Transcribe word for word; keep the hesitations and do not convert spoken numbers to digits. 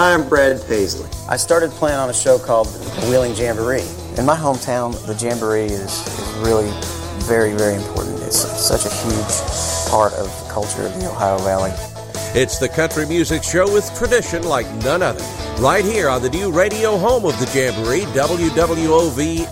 Hi, I'm Brad Paisley. I started playing on a show called the Wheeling Jamboree. In my hometown, the Jamboree is, is really very, very important. It's such a huge part of the culture of the Ohio Valley. It's the country music show with tradition like none other. Right here on the new radio home of the Jamboree, W W O V